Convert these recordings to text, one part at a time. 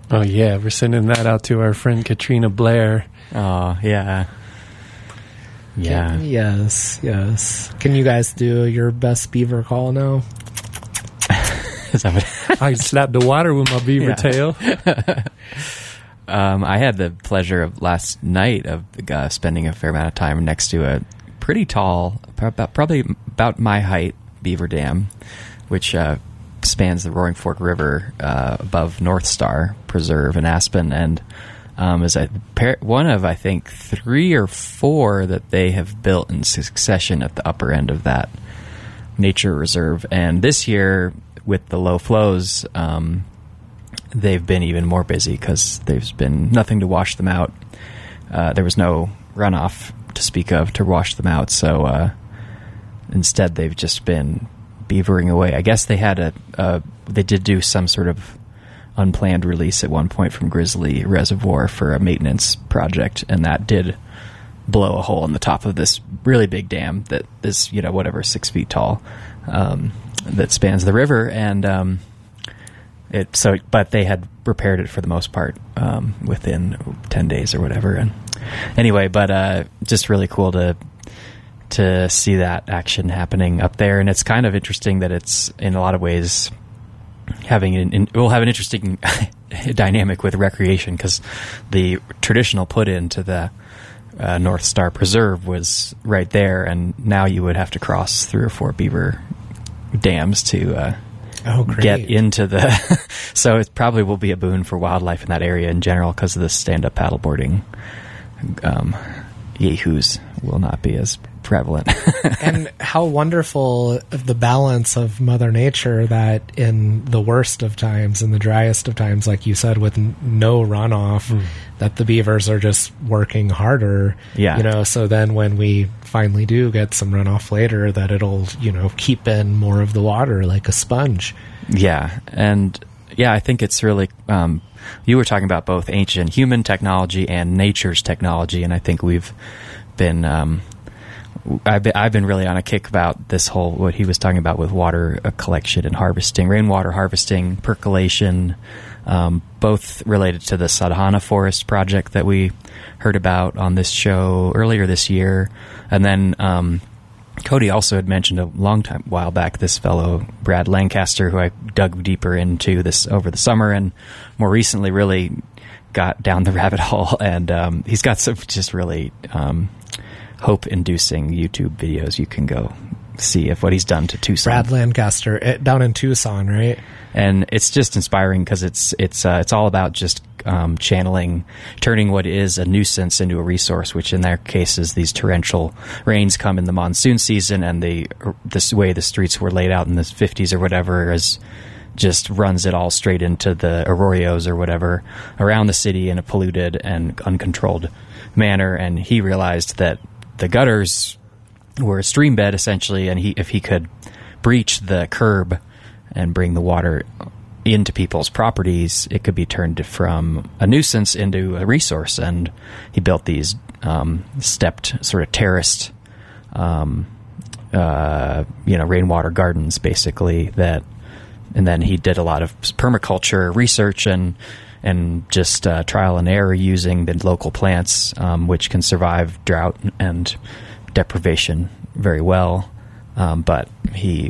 Oh, yeah. We're sending that out to our friend Katrina Blair. Oh, yeah. Yeah. Yes. Can you guys do your best beaver call now? Is that what? I slapped the water with my beaver tail. I had the pleasure of last night of spending a fair amount of time next to a pretty tall, probably about my height, beaver dam, which spans the Roaring Fork River above North Star Preserve in Aspen, and is one of, I think, 3 or 4 that they have built in succession at the upper end of that nature reserve. And this year, with the low flows, they've been even more busy because there's been nothing to wash them out. There was no runoff to speak of to wash them out, so instead they've just been beavering away. I guess they had they did do some sort of unplanned release at one point from Grizzly Reservoir for a maintenance project, and that did blow a hole in the top of this really big dam that is, 6 feet tall, that spans the river, and but they had repaired it for the most part within 10 days or whatever. And anyway, but just really cool to see that action happening up there, and it's kind of interesting that it's in a lot of ways will have an interesting dynamic with recreation, because the traditional put into the North Star Preserve was right there, and now you would have to cross 3 or 4 beaver dams to get into the so it probably will be a boon for wildlife in that area in general, because of the stand-up paddleboarding. Yahoos will not be as prevalent. And how wonderful of the balance of Mother Nature that in the worst of times, in the driest of times, like you said, with no runoff, that the beavers are just working harder. Yeah. So then when we finally do get some runoff later, that it'll, keep in more of the water like a sponge. Yeah. And yeah, I think it's really, you were talking about both ancient human technology and nature's technology, and I think we've been, I've been really on a kick about this whole, what he was talking about with water collection and harvesting, rainwater harvesting, percolation, both related to the Sadhana Forest project that we heard about on this show earlier this year. And then Cody also had mentioned a while back, this fellow Brad Lancaster, who I dug deeper into this over the summer, and more recently really got down the rabbit hole, and he's got some just really hope-inducing YouTube videos you can go see of what he's done to Tucson. Brad Lancaster, down in Tucson, right? And it's just inspiring, because it's all about just turning what is a nuisance into a resource, which in their case is these torrential rains come in the monsoon season, and this way the streets were laid out in the 50s or whatever just runs it all straight into the arroyos or whatever around the city in a polluted and uncontrolled manner. And he realized that the gutters were a stream bed essentially, and if he could breach the curb and bring the water into people's properties, it could be turned from a nuisance into a resource. And he built these stepped, sort of terraced, rainwater gardens, basically, and then he did a lot of permaculture research and just trial and error using the local plants, which can survive drought and deprivation very well. But he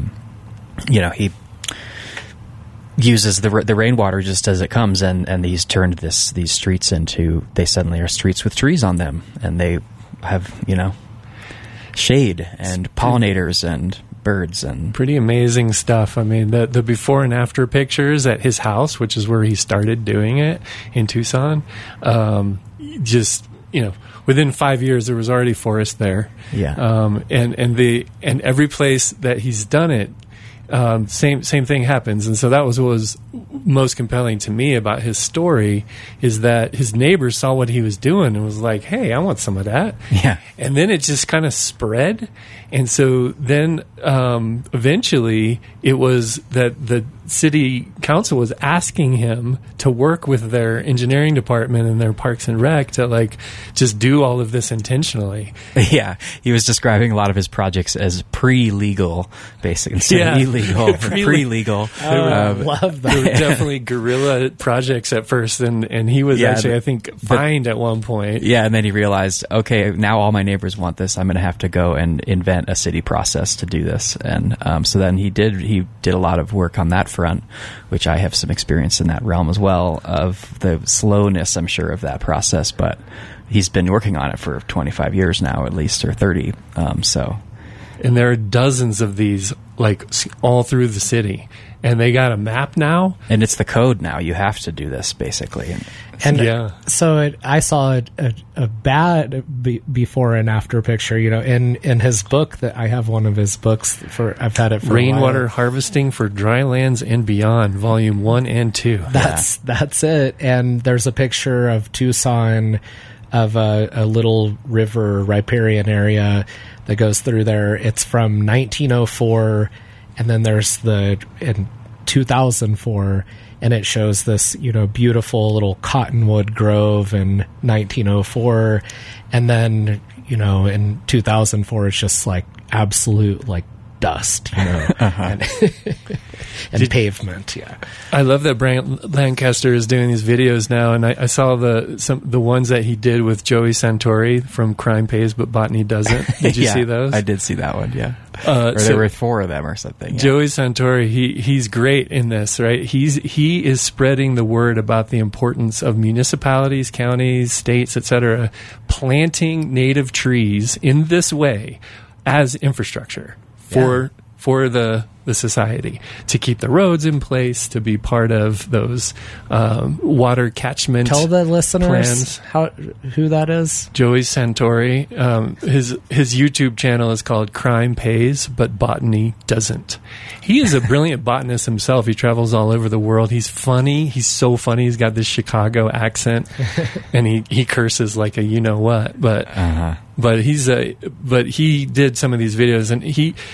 uses the rainwater just as it comes, and he's turned these streets into, they suddenly are streets with trees on them, and they have shade and pollinators and birds and pretty amazing stuff. I mean, the before and after pictures at his house, which is where he started doing it in Tucson, within 5 years there was already forest there. Yeah. And every place that he's done it, same thing happens. And so that was what was most compelling to me about his story, is that his neighbors saw what he was doing and was like, hey, I want some of that. Yeah. And then it just kind of spread. And so then eventually it was that city council was asking him to work with their engineering department and their Parks and Rec to like just do all of this intentionally. Yeah, he was describing a lot of his projects as pre-legal, basically, instead of illegal. Pre-legal. I love They were that. definitely guerrilla projects at first, and he was actually, I think, fined at one point. Yeah, and then he realized, okay, now all my neighbors want this. I'm going to have to go and invent a city process to do this. And so then he did a lot of work on that front, which I have some experience in that realm as well, of the slowness, I'm sure, of that process. But he's been working on it for 25 years now, at least, or 30. And there are dozens of these, like, all through the city. And they got a map now. And it's the code now. You have to do this, basically. And yeah. So I saw a bad before and after picture. You know, in his book, that I have one of his books I've had it for Rainwater a while. Harvesting for Dry Lands and Beyond, Volume 1 and 2. That's it. And there's a picture of Tucson, of a little river, riparian area that goes through there. It's from 1904, and then there's in 2004, and it shows this, you know, beautiful little cottonwood grove in 1904, and then, you know, in 2004 it's just like absolute like dust, you know, and pavement. Yeah, I love that Brant Lancaster is doing these videos now, and I saw the ones that he did with Joey Santori from Crime Pays but Botany Doesn't. Did you see those? I did see that one. Yeah, or there were 4 of them or something. Yeah. Joey Santori, he's great in this, right? He is spreading the word about the importance of municipalities, counties, states, etc., planting native trees in this way as infrastructure for the society, to keep the roads in place, to be part of those water catchment. Tell the listeners plans. Who that is. Joey Santori. His YouTube channel is called Crime Pays but Botany Doesn't. He is a brilliant botanist himself. He travels all over the world. He's funny. He's so funny. He's got this Chicago accent, and he curses like a you know what. But but he did some of these videos, and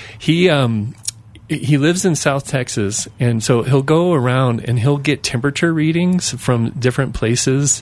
he lives in South Texas, and so he'll go around and he'll get temperature readings from different places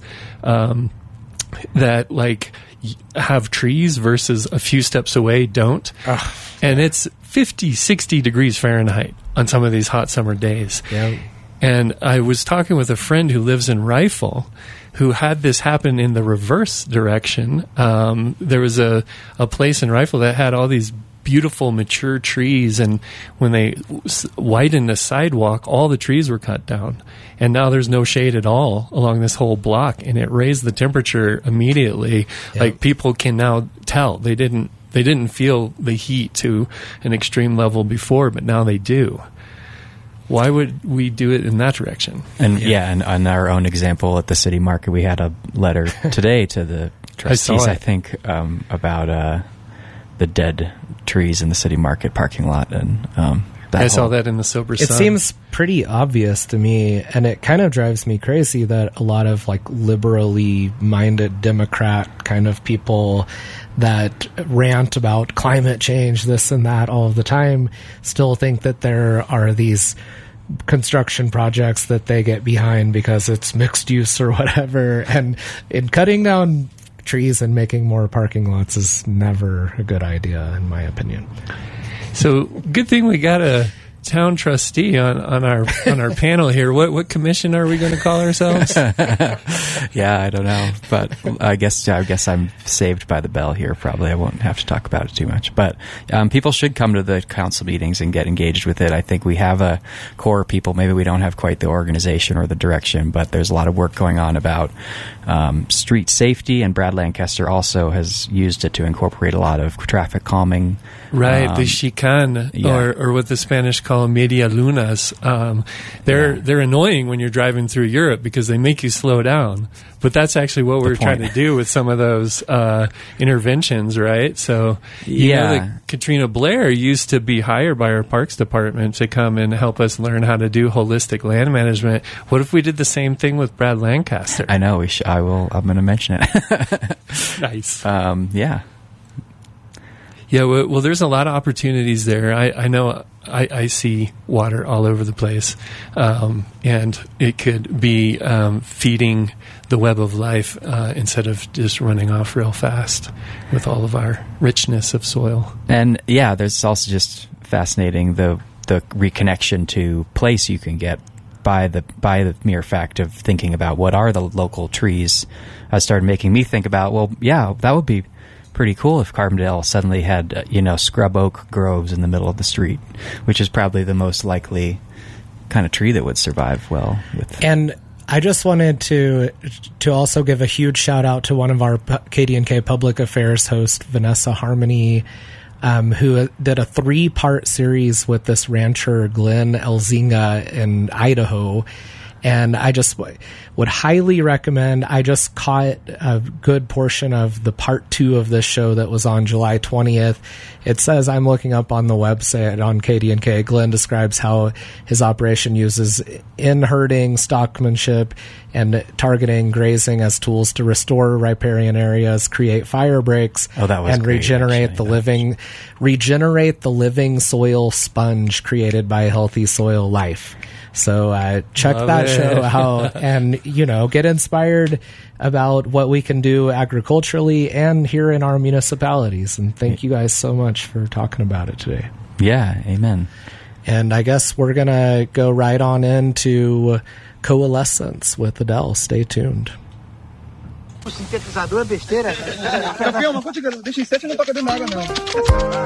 that like have trees versus a few steps away don't. And it's 50, 60 degrees Fahrenheit on some of these hot summer days. Yeah. And I was talking with a friend who lives in Rifle who had this happen in the reverse direction. There was a place in Rifle that had all these beautiful mature trees, and when they widened the sidewalk, all the trees were cut down, and now there's no shade at all along this whole block, and it raised the temperature immediately. Yep. Like, people can now tell they didn't feel the heat to an extreme level before, but now they do. Why would we do it in that direction? And and on our own example at the city market, we had a letter today to the trustees, I think, about the dead trees in the city market parking lot, and I saw that in the Sober Sun. It seems pretty obvious to me, and it kind of drives me crazy that a lot of like liberally minded Democrat kind of people that rant about climate change, this and that all of the time, still think that there are these construction projects that they get behind because it's mixed use or whatever, and in cutting down trees and making more parking lots is never a good idea, in my opinion. So good thing we got a town trustee on our panel here. What commission are we going to call ourselves? Yeah, I don't know, but I guess I'm saved by the bell here. Probably I won't have to talk about it too much. But people should come to the council meetings and get engaged with it. I think we have a core of people. Maybe we don't have quite the organization or the direction, but there's a lot of work going on about street safety. And Brad Lancaster also has used it to incorporate a lot of traffic calming. Right, the chicane, or what the Spanish call media lunas. They're annoying when you're driving through Europe because they make you slow down. But that's actually what we're trying to do with some of those interventions, right? So, you know that Katrina Blair used to be hired by our Parks Department to come and help us learn how to do holistic land management. What if we did the same thing with Brad Lancaster? I know. I'm going to mention it. Nice. Yeah. Yeah, well, there's a lot of opportunities there. I know I see water all over the place, and it could be feeding the web of life instead of just running off real fast with all of our richness of soil. And yeah, there's also just fascinating the reconnection to place you can get by the mere fact of thinking about what are the local trees. Started making me think about, well, yeah, that would be pretty cool if Carbondale suddenly had scrub oak groves in the middle of the street, which is probably the most likely kind of tree that would survive well with. And I just wanted to also give a huge shout out to one of our KDNK Public Affairs hosts, Vanessa Harmony, who did a 3-part series with this rancher, Glenn Elzinga, in Idaho. And I just would highly recommend. I just caught a good portion of the part 2 of this show that was on July 20th. It says, I'm looking up on the website on KDNK, Glenn describes how his operation uses in-herding, stockmanship, and targeting grazing as tools to restore riparian areas, create fire breaks, and regenerate the living soil sponge created by healthy soil life. So check that show out and, get inspired about what we can do agriculturally and here in our municipalities. And thank you guys so much for talking about it today. Yeah, amen. And I guess we're going to go right on into Coalescence with Adele. Stay tuned. O sintetizador é besteira. Campeão, mas deixa em 7, não tá cabendo água, não.